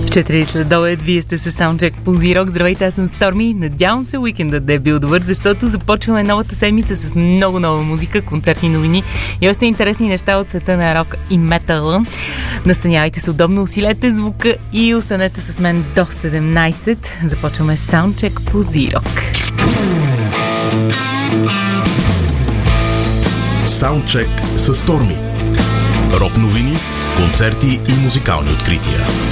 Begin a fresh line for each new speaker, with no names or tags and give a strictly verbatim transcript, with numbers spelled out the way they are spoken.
четири след обед, вие сте с Soundcheck по Зирок. Здравейте, аз съм Сторми. Надявам се уикендът да е бил добър, защото започваме новата седмица с много нова музика, концертни новини и още интересни неща от света на рок и метала. Настанявайте се удобно, усилете звука и останете с мен до седемнайсет. Започваме Soundcheck по Зирок.
Soundcheck с Сторми. Рок новини, концерти и музикални открития.